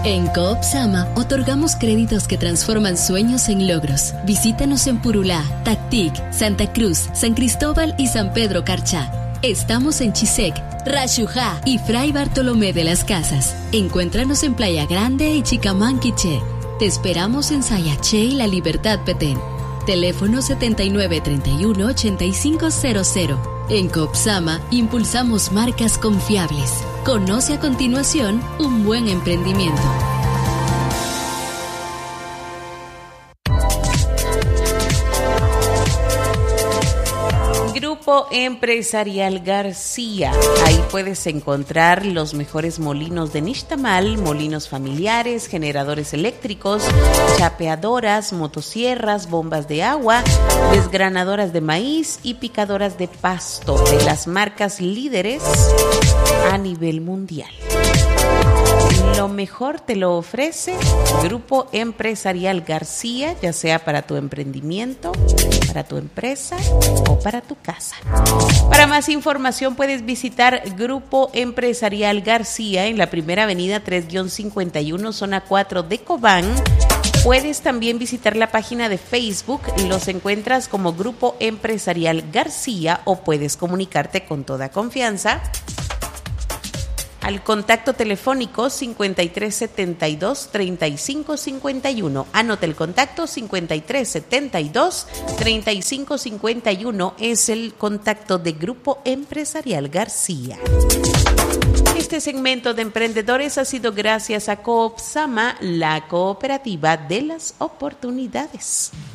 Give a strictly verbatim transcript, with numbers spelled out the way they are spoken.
En Coop Sama otorgamos créditos que transforman sueños en logros. Visítanos en Purulá, Tactic, Santa Cruz, San Cristóbal y San Pedro Carchá. Estamos en Chisec, Rayujá y Fray Bartolomé de las Casas. Encuéntranos en Playa Grande y Chicamán, Quiché. Te esperamos en Sayaché y La Libertad, Petén. Teléfono setenta y nueve treinta y uno ochenta y cinco cero cero. En Coop Sama impulsamos marcas confiables. Conoce a continuación un buen emprendimiento. Grupo Empresarial García. Ahí puedes encontrar los mejores molinos de nixtamal, molinos familiares, generadores eléctricos, chapeadoras, motosierras, bombas de agua, desgranadoras de maíz y picadoras de pasto, de las marcas líderes a nivel mundial. Lo mejor te lo ofrece Grupo Empresarial García, ya sea para tu emprendimiento, para tu empresa o para tu casa. Para más información puedes visitar Grupo Empresarial García en la Primera Avenida tres cincuenta y uno, zona cuatro de Cobán. Puedes también visitar la página de Facebook, los encuentras como Grupo Empresarial García, o puedes comunicarte con toda confianza al contacto telefónico cincuenta y tres setenta y dos treinta y cinco cincuenta y uno. Anota el contacto cincuenta y tres setenta y dos treinta y cinco cincuenta y uno, es el contacto de Grupo Empresarial García. Este segmento de emprendedores ha sido gracias a Coop Sama, la cooperativa de las oportunidades.